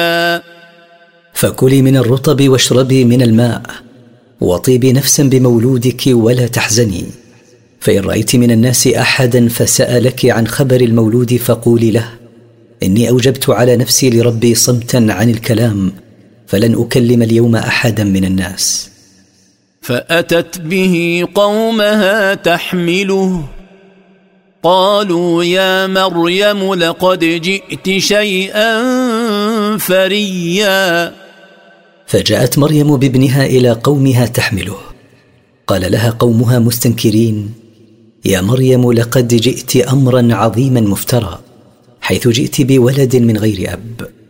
فكلي من الرطب واشربي من الماء وطيبي نفسا بمولودك ولا تحزني. فإن رأيت من الناس أحدا فسألك عن خبر المولود فقولي له: إني أوجبت على نفسي لربي صمتا عن الكلام، فلن أكلم اليوم أحدا من الناس. فأتت به قومها تحمله قالوا يا مريم لقد جئت شيئا فريا. فجاءت مريم بابنها إلى قومها تحمله. قال لها قومها مستنكرين: يا مريم لقد جئت أمرا عظيما مفترى، حيث جئت بولد من غير أب.